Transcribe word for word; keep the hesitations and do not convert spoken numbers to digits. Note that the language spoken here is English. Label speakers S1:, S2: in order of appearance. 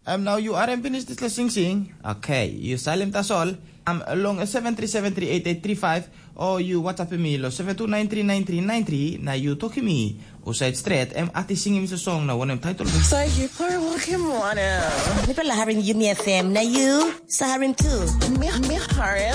S1: Um, now you aren't finished this sing sing. Okay, you silent us all. Um, along seven three seven three eight eight three five or you WhatsApp me lo seven two nine three nine three nine three. Na you talk to me. Usai straight. Em ati singing sa song na one title.
S2: Say you play walking one.
S3: Ni pala harin yun ni F M na you sa harin too.
S2: Me me harin.